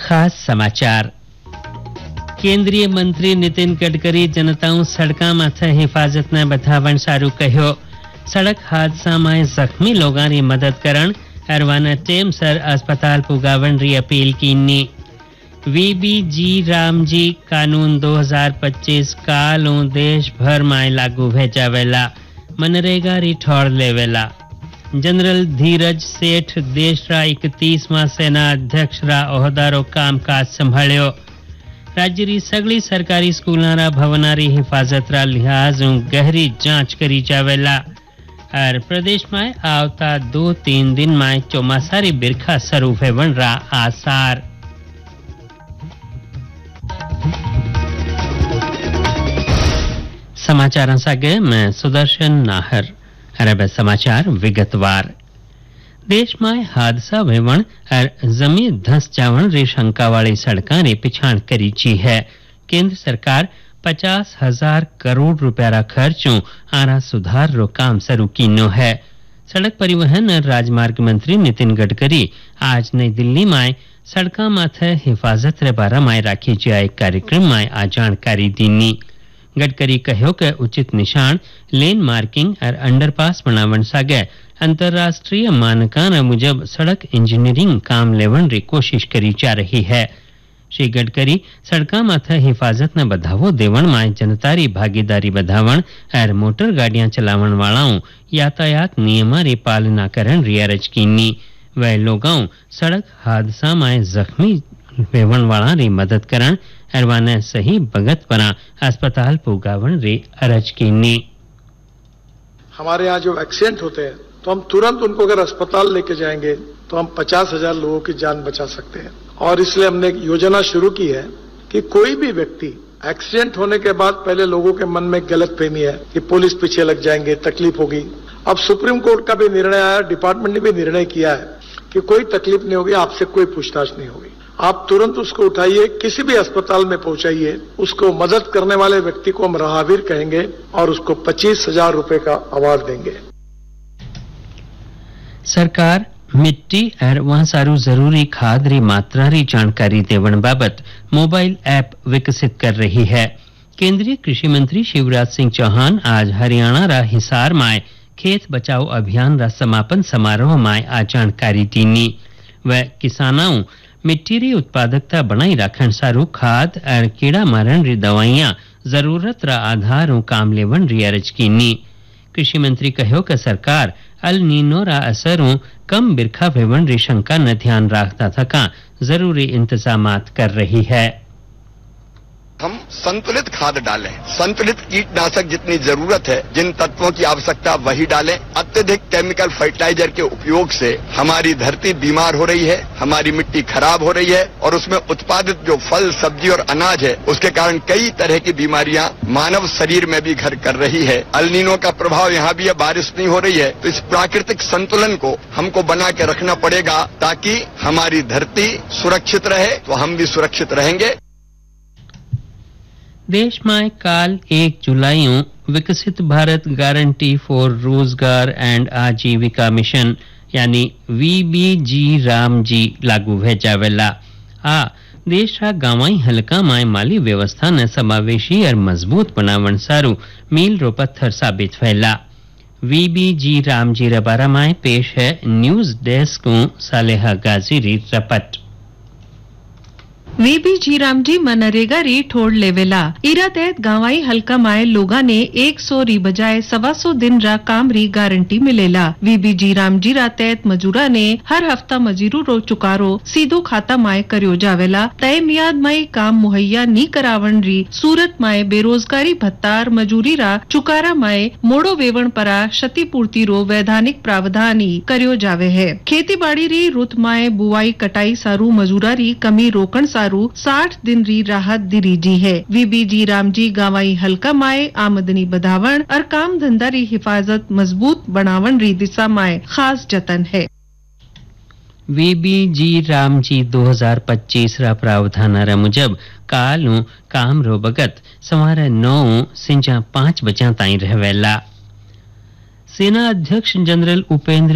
खास समाचार। केंद्रीय मंत्री नितिन गडकरी जनताओं सड़का माथे हिफाजतना बधावण सारू कह्यो। सड़क हादसा में जख्मी लोगों की मदद करण अरवाना टेम सर अस्पताल पुगावण री अपील कीनी। वीबीजी रामजी कानून 2025 कालों देश भर में लागू भेजावेला। मनरेगा री ठोड़ लेवेला। जनरल धीरज सेठ देश रा 31वां सेना अध्यक्ष रा ओहदारो कामकाज संभाळ्यो। राज्य री सगली सरकारी स्कूलों रा भवना री हिफाजत रा लिहाज गहरी जांच करी जावेला। और प्रदेश में आवता 2-3 दिन में चौमासारी बिरखा शुरू होवण रा आसार। समाचार सागे मैं सुदर्शन नाहर। अरब समाचार विगतवार। देश में हादसा वेवण और जमीन धंस जावण री शंका वाली सड़कों ने पिछाण करी ची है। केंद्र सरकार 50,000 करोड़ रुपया रा खर्चों आरा सुधार रो काम शुरू कीनो है। सड़क परिवहन और राजमार्ग मंत्री नितिन गडकरी आज नई दिल्ली में सड़का माथे हिफाजत रे बारे में राखी जाए कार्यक्रम में आ जानकारी दीनी। गडकरी कह्यो के उचित निशान, लेन मार्किंग और अंडरपास बनावण सागे अंतरराष्ट्रीय मानकां मुजब सड़क इंजीनियरिंग काम लेवण री कोशिश करी जा रही है। श्री गडकरी सड़का माथे हिफाजत न बढ़ावो देवण में जनता री भागीदारी बढ़ावण और मोटर गाड़ियां चलावण वालाओं यातायात नियमां री पालना करण री अर्ज कीनी। वे लोगों सड़क हादसा में जख्मी वेवण वाला री मदद करण और वाने सही बगत परा अस्पताल पुगावण री अर्ज कीनी। हमारे यहाँ जो एक्सीडेंट होते हैं तो हम तुरंत उनको अगर अस्पताल लेके जाएंगे तो हम 50,000 लोगों की जान बचा सकते हैं। और इसलिए हमने एक योजना शुरू की है कि कोई भी व्यक्ति एक्सीडेंट होने के बाद पहले लोगों के मन में गलतफहमी है कि पुलिस पीछे लग जाएंगे, तकलीफ होगी। अब सुप्रीम कोर्ट का भी निर्णय आया, डिपार्टमेंट ने भी निर्णय किया है कि कोई तकलीफ नहीं होगी, आपसे कोई पूछताछ नहीं होगी। आप तुरंत उसको उठाइए, किसी भी अस्पताल में पहुंचाइए, उसको मदद करने वाले व्यक्ति को हम राहवीर कहेंगे और उसको 25,000 रुपए का अवार्ड देंगे। सरकार मिट्टी और वहां सारू जरूरी खाद री मात्रा री जानकारी देवण बाबत मोबाइल ऐप विकसित कर रही है। केंद्रीय कृषि मंत्री शिवराज सिंह चौहान आज हरियाणा रा हिसार में खेत बचाओ अभियान रा समापन समारोह में आ जानकारी दीनी। व किसानों मिट्टी री उत्पादकता बनाई रखण सारू खाद और कीड़ा मारण री दवाइयां जरूरत रा आधार काम लेवण री अर्ज कीनी। कृषि मंत्री कह्यो कि सरकार अल नीनो रा असरों कम बिरखा वेवण री शंका न ध्यान रखता थका जरूरी इंतजामात कर रही है। हम संतुलित खाद डालें, संतुलित कीटनाशक जितनी जरूरत है, जिन तत्वों की आवश्यकता वही डालें। अत्यधिक केमिकल फर्टिलाइजर के उपयोग से हमारी धरती बीमार हो रही है, हमारी मिट्टी खराब हो रही है और उसमें उत्पादित जो फल, सब्जी और अनाज है उसके कारण कई तरह की बीमारियां मानव शरीर में भी घर कर रही है। अल नीनो का प्रभाव यहाँ भी है, बारिश नहीं हो रही है, तो इस प्राकृतिक संतुलन को हमको बना के रखना पड़ेगा ताकि हमारी धरती सुरक्षित रहे तो हम भी सुरक्षित रहेंगे। देश में काल 1 जुलाई विकसित भारत गारंटी फॉर रोजगार एंड आजीविका मिशन यानी वीबीजी रामजी लागू भेजावेला। आ देश रा गांवाई हलका में माली व्यवस्था ने समावेशी और मजबूत बनावण सारू मील रो पत्थर साबित थयेला। वीबीजी रामजी रे बारे में पेश है न्यूज डेस्क सालेहा गाजी री रपट। वीबीजी रामजी मनरेगा री ठोड़ लेवेला। इरा तहत गांवाई हल्का माए लोगा ने 100 री बजाय 125 दिन रा काम री गारंटी मिलेला। वीबीजी रामजी रा तहत मजूरा ने हर हफ्ता मजीरू रो चुकारो सीधो खाता माए करियो जावेला। तय मियाद माए काम मुहैया नी करावण री सूरत माए बेरोजगारी भत्तार मजूरी रा चुकारा माए मोड़ो वेवण परा क्षतिपूर्ति रो वैधानिक प्रावधान ही करियो जावे है। खेती बाड़ी री रुत माए बुआई कटाई सारू मजूरा री कमी रोकण सारू 60 दिन री राहत दिरी जी है। वीबीजी रामजी गांवाई हल्का माए आमदनी बढ़ावण और काम धंधा री हिफाजत मजबूत बनावण री दिशा माए खास जतन है। वीबीजी रामजी 2025 रा प्रावधान मुजब कालू काम रो बगत सवारे 9 सिंजा 5 बजा ताई रहवेला। सेना अध्यक्ष जनरल उपेंद्र